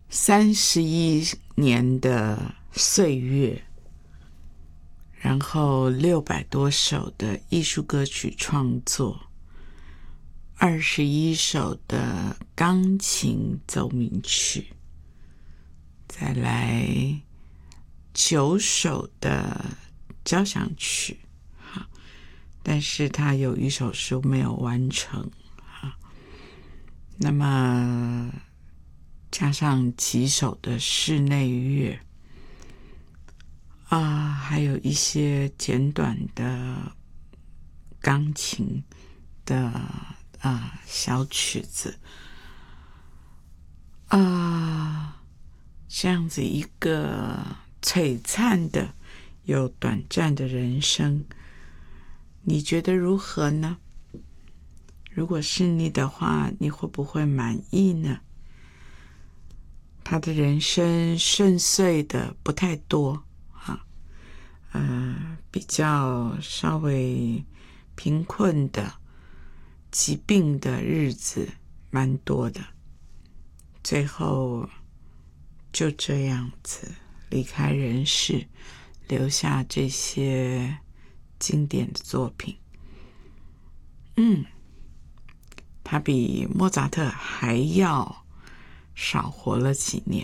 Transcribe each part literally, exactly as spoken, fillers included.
三十一年的岁月，然后六百多首的艺术歌曲创作，二十一首的钢琴奏鸣曲，再来九首的交响曲，但是他有一首书没有完成，那么加上几首的室内乐啊，还有一些简短的钢琴的啊小曲子啊，这样子一个璀璨的又短暂的人生，你觉得如何呢？如果是你的话，你会不会满意呢？他的人生顺遂的不太多啊，呃，比较稍微贫困的、疾病的日子蛮多的，最后就这样子离开人世，留下这些经典的作品。嗯，他比莫扎特还要少活了几年，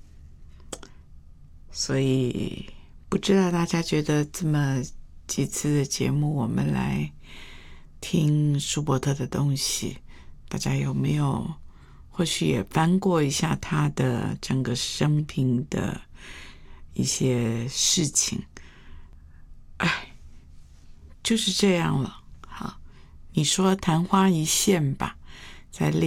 所以不知道大家觉得这么几次的节目我们来听舒伯特的东西，大家有没有或许也翻过一下他的整个生平的一些事情？哎，就是这样了。好，你说昙花一现吧，在